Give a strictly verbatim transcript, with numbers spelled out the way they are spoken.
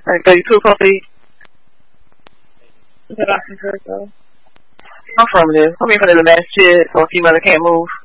Like thirty-two probably. Is that option first though? I'm from this. I'm from the last shit, so a female that can't move.